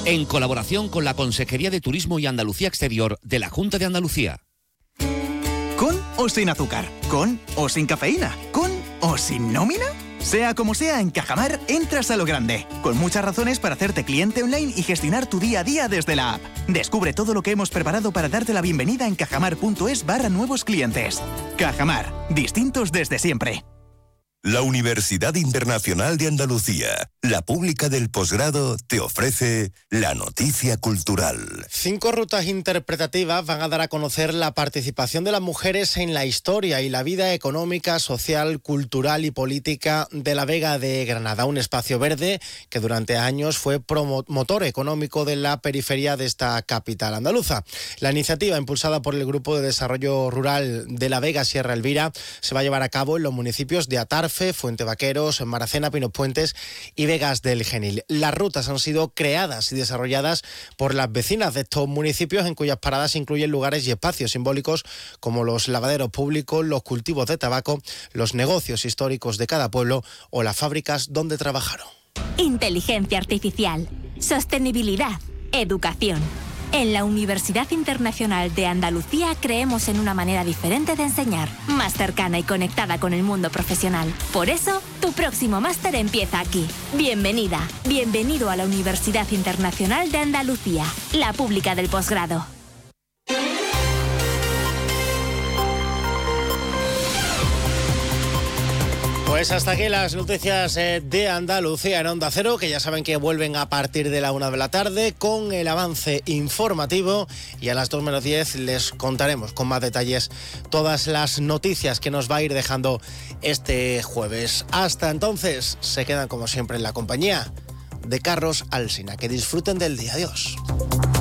en colaboración con la Consejería de Turismo y Andalucía Exterior de la Junta de Andalucía. ¿Con o sin azúcar? ¿Con o sin cafeína? ¿Con o sin nómina? Sea como sea, en Cajamar entras a lo grande, con muchas razones para hacerte cliente online y gestionar tu día a día desde la app. Descubre todo lo que hemos preparado para darte la bienvenida en cajamar.es/nuevos clientes. Cajamar, distintos desde siempre. La Universidad Internacional de Andalucía, la pública del posgrado, te ofrece la noticia cultural. 5 rutas interpretativas van a dar a conocer la participación de las mujeres en la historia y la vida económica, social, cultural y política de la Vega de Granada, un espacio verde que durante años fue promotor económico de la periferia de esta capital andaluza. La iniciativa, impulsada por el Grupo de Desarrollo Rural de la Vega Sierra Elvira, se va a llevar a cabo en los municipios de Atarfe, Fuente Vaqueros, Maracena, Pinopuentes y Vegas del Genil. Las rutas han sido creadas y desarrolladas por las vecinas de estos municipios, en cuyas paradas incluyen lugares y espacios simbólicos como los lavaderos públicos, los cultivos de tabaco, los negocios históricos de cada pueblo o las fábricas donde trabajaron. Inteligencia artificial, sostenibilidad, educación. En la Universidad Internacional de Andalucía creemos en una manera diferente de enseñar, más cercana y conectada con el mundo profesional. Por eso, tu próximo máster empieza aquí. Bienvenida, bienvenido a la Universidad Internacional de Andalucía, la pública del posgrado. Pues hasta aquí las noticias de Andalucía en Onda Cero, que ya saben que vuelven a partir de la 1 de la tarde con el avance informativo, y a las 2 menos 10 les contaremos con más detalles todas las noticias que nos va a ir dejando este jueves. Hasta entonces, se quedan como siempre en la compañía de Carlos Alsina. Que disfruten del día. Adiós.